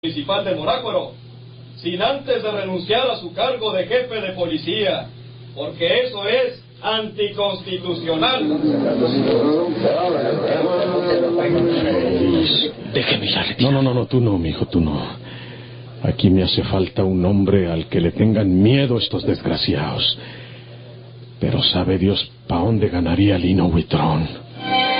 municipal de Morácuaro, sin antes de renunciar a su cargo de jefe de policía, porque eso es anticonstitucional. Déjeme la retira. No, tú no, mijo, tú no. Aquí me hace falta un hombre al que le tengan miedo estos desgraciados. Pero sabe Dios pa' dónde ganaría Lino Huitrón.